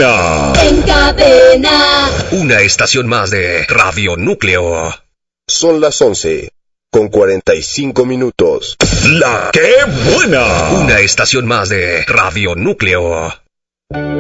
buena! En cadena. Una estación más de Radio Núcleo. Son las 11:45. ¡La qué buena! Una estación más de Radio Núcleo.